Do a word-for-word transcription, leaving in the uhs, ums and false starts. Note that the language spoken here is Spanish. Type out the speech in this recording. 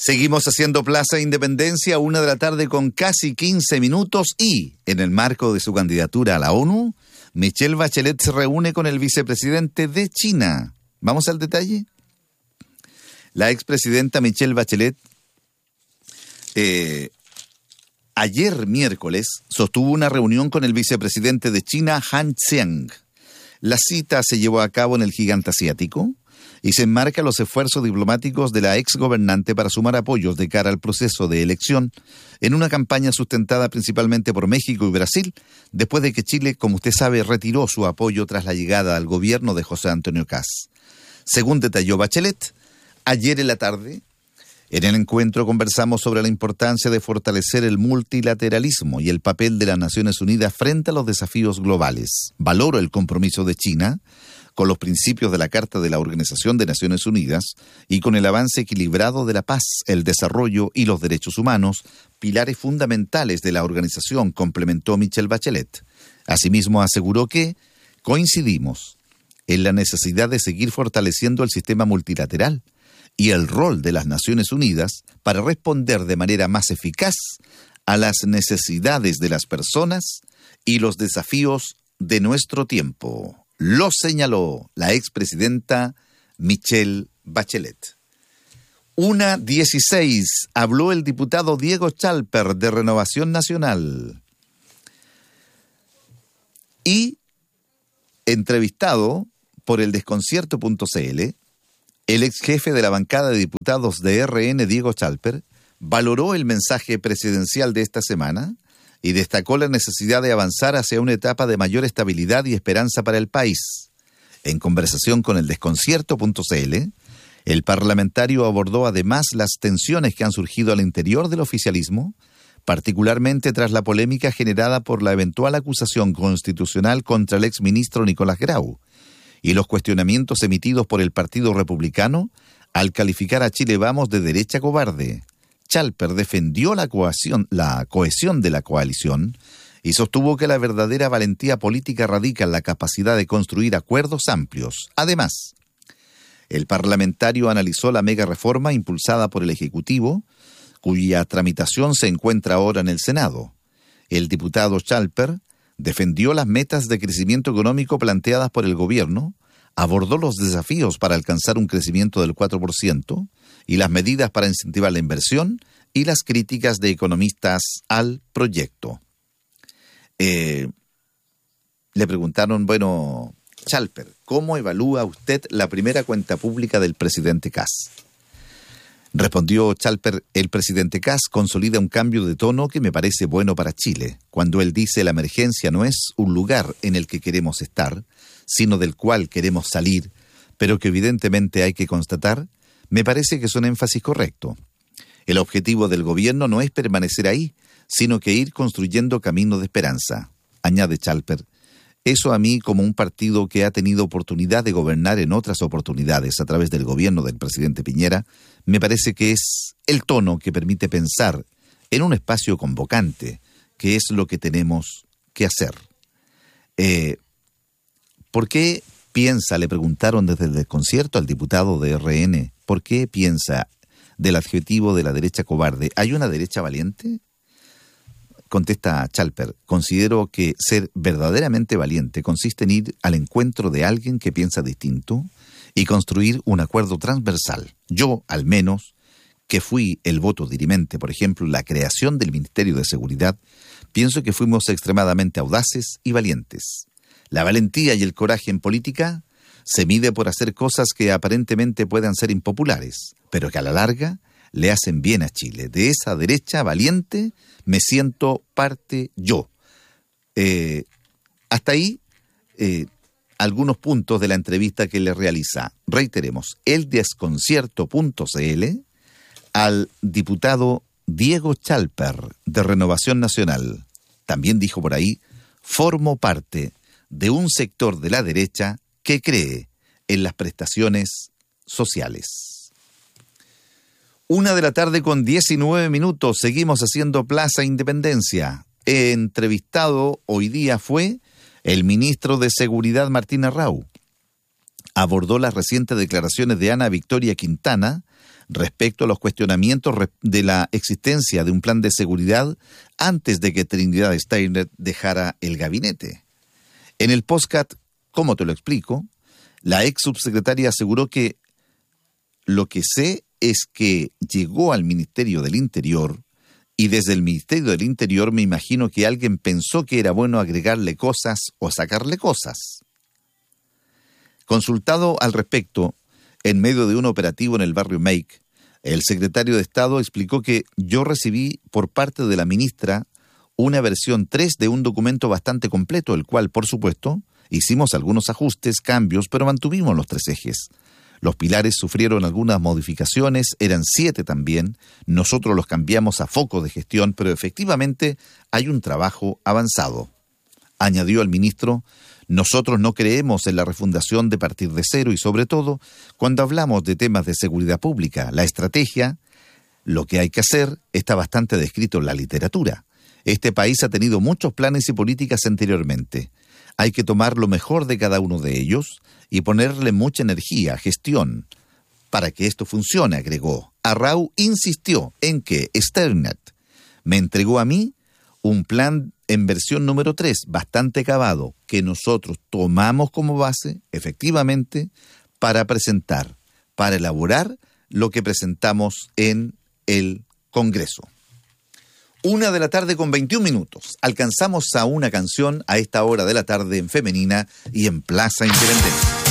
Seguimos haciendo Plaza Independencia, una de la tarde con casi quince minutos y, en el marco de su candidatura a la ONU, Michelle Bachelet se reúne con el vicepresidente de China. ¿Vamos al detalle? La expresidenta Michelle Bachelet eh, ayer miércoles sostuvo una reunión con el vicepresidente de China, Han Zheng. La cita se llevó a cabo en el gigante asiático y se enmarca en los esfuerzos diplomáticos de la exgobernante para sumar apoyos de cara al proceso de elección en una campaña sustentada principalmente por México y Brasil, después de que Chile, como usted sabe, retiró su apoyo tras la llegada al gobierno de José Antonio Kast. Según detalló Bachelet, ayer en la tarde, en el encuentro conversamos sobre la importancia de fortalecer el multilateralismo y el papel de las Naciones Unidas frente a los desafíos globales. Valoro el compromiso de China con los principios de la Carta de la Organización de Naciones Unidas y con el avance equilibrado de la paz, el desarrollo y los derechos humanos, pilares fundamentales de la organización, complementó Michelle Bachelet. Asimismo, aseguró que coincidimos en la necesidad de seguir fortaleciendo el sistema multilateral y el rol de las Naciones Unidas para responder de manera más eficaz a las necesidades de las personas y los desafíos de nuestro tiempo. Lo señaló la expresidenta Michelle Bachelet. Una dieciséis, habló el diputado Diego Chalper de Renovación Nacional. Y, entrevistado por el desconcierto punto c l, el ex jefe de la bancada de diputados de R N, Diego Chalper, valoró el mensaje presidencial de esta semana y destacó la necesidad de avanzar hacia una etapa de mayor estabilidad y esperanza para el país. En conversación con el desconcierto punto c l, el parlamentario abordó además las tensiones que han surgido al interior del oficialismo, particularmente tras la polémica generada por la eventual acusación constitucional contra el exministro Nicolás Grau, y los cuestionamientos emitidos por el Partido Republicano al calificar a Chile Vamos de derecha cobarde. Chalper defendió la cohesión, la cohesión de la coalición y sostuvo que la verdadera valentía política radica en la capacidad de construir acuerdos amplios. Además, el parlamentario analizó la mega reforma impulsada por el Ejecutivo, cuya tramitación se encuentra ahora en el Senado. El diputado Chalper defendió las metas de crecimiento económico planteadas por el gobierno, abordó los desafíos para alcanzar un crecimiento del cuatro por ciento y las medidas para incentivar la inversión y las críticas de economistas al proyecto. Eh, le preguntaron, bueno, Chalper, ¿cómo evalúa usted la primera cuenta pública del presidente Kast? Respondió Chalper, el presidente Kast consolida un cambio de tono que me parece bueno para Chile, cuando él dice la emergencia no es un lugar en el que queremos estar, sino del cual queremos salir, pero que evidentemente hay que constatar, me parece que es un énfasis correcto. El objetivo del gobierno no es permanecer ahí, sino que ir construyendo caminos de esperanza, añade Chalper. Eso a mí, como un partido que ha tenido oportunidad de gobernar en otras oportunidades a través del gobierno del presidente Piñera, me parece que es el tono que permite pensar en un espacio convocante, que es lo que tenemos que hacer. Eh, ¿Por qué piensa, le preguntaron desde el desconcierto al diputado de R N, ¿por qué piensa del adjetivo de la derecha cobarde? ¿Hay una derecha valiente? Contesta Chalper, considero que ser verdaderamente valiente consiste en ir al encuentro de alguien que piensa distinto y construir un acuerdo transversal. Yo, al menos, que fui el voto dirimente, por ejemplo, la creación del Ministerio de Seguridad, pienso que fuimos extremadamente audaces y valientes. La valentía y el coraje en política se mide por hacer cosas que aparentemente puedan ser impopulares, pero que a la larga le hacen bien a Chile. De esa derecha valiente me siento parte yo. Eh, hasta ahí eh, algunos puntos de la entrevista que le realiza. Reiteremos, el desconcierto punto c l al diputado Diego Chalper de Renovación Nacional. También dijo por ahí, formo parte de un sector de la derecha que cree en las prestaciones sociales. Una de la tarde con diecinueve minutos, seguimos haciendo Plaza Independencia. Entrevistado hoy día fue el ministro de Seguridad Martín Arrau. abordó las recientes declaraciones de Ana Victoria Quintana respecto a los cuestionamientos de la existencia de un plan de seguridad antes de que Trinidad Steiner dejara el gabinete. En el podcast ¿Cómo te lo explico?, la ex subsecretaria aseguró que lo que sé es que llegó al Ministerio del Interior y desde el Ministerio del Interior me imagino que alguien pensó que era bueno agregarle cosas o sacarle cosas. Consultado al respecto, en medio de un operativo en el barrio Make, el secretario de Estado explicó que yo recibí por parte de la ministra una versión tres de un documento bastante completo, el cual, por supuesto, hicimos algunos ajustes, cambios, pero mantuvimos los tres ejes. Los pilares sufrieron algunas modificaciones, eran siete también, nosotros los cambiamos a foco de gestión, pero efectivamente hay un trabajo avanzado. Añadió el ministro, nosotros no creemos en la refundación de partir de cero y sobre todo, cuando hablamos de temas de seguridad pública, la estrategia, lo que hay que hacer está bastante descrito en la literatura. Este país ha tenido muchos planes y políticas anteriormente. Hay que tomar lo mejor de cada uno de ellos y ponerle mucha energía, gestión, para que esto funcione, agregó. Arrau insistió en que Sternet me entregó a mí un plan en versión número tres, bastante acabado, que nosotros tomamos como base, efectivamente, para presentar, para elaborar lo que presentamos en el Congreso. Una de la tarde con veintiún minutos. Alcanzamos a una canción a esta hora de la tarde en Femenina y en Plaza Independencia.